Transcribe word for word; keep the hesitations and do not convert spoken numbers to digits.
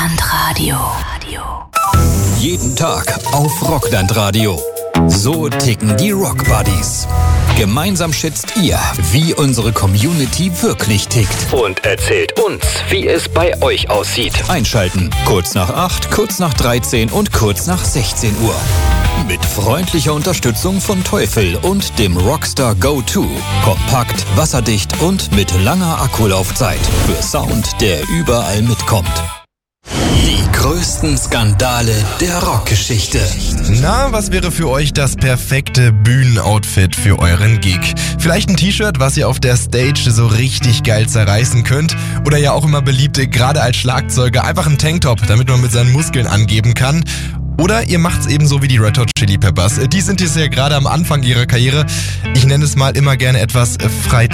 Rockland-Radio. Jeden Tag auf Rockland-Radio. So ticken die Rock Buddies. Gemeinsam schätzt ihr, wie unsere Community wirklich tickt. Und erzählt uns, wie es bei euch aussieht. Einschalten. Kurz nach acht, kurz nach dreizehn und kurz nach sechzehn Uhr. Mit freundlicher Unterstützung von Teufel und dem Rockstar Go To. Kompakt, wasserdicht und mit langer Akkulaufzeit. Für Sound, der überall mitkommt. Die größten Skandale der Rockgeschichte. Na, was wäre für euch das perfekte Bühnenoutfit für euren Gig? Vielleicht ein T-Shirt, was ihr auf der Stage so richtig geil zerreißen könnt. Oder ja auch immer beliebte, gerade als Schlagzeuger, einfach ein Tanktop, damit man mit seinen Muskeln angeben kann. Oder ihr macht's eben so wie die Red Hot Chili Peppers. Die sind jetzt ja gerade am Anfang ihrer Karriere. Ich nenne es mal immer gerne etwas Freizeit.